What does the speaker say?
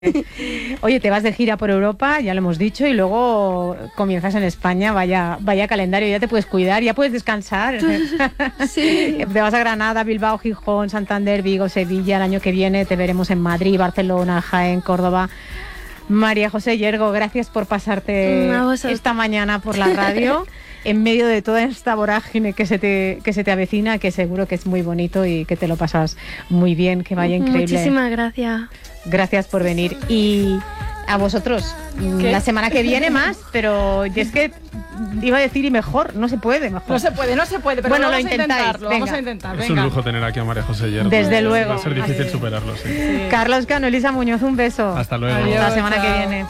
Oye, te vas de gira por Europa, ya lo hemos dicho, y luego comienzas en España. Vaya calendario, ya te puedes cuidar, ya puedes descansar. Sí. Te vas a Granada, Bilbao, Gijón, Santander, Vigo, Sevilla. El año que viene te veremos en Madrid, Barcelona, Jaén, Córdoba. María José Yergo, gracias por pasarte esta mañana por la radio en medio de toda esta vorágine que se te avecina, que seguro que es muy bonito y que te lo pasas muy bien, que vaya increíble. Muchísimas gracias. Gracias por venir. Y a vosotros, la semana que viene más, pero yo es que iba a decir y mejor, no se puede mejor. No se puede, pero bueno, vamos lo a intentarlo, vamos a intentar. Es un lujo tener aquí a María José Yergo. Desde luego. Va a ser difícil superarlo, sí. Carlos Cano, Elisa Muñoz, un beso. Hasta luego. Adiós, hasta la semana que viene.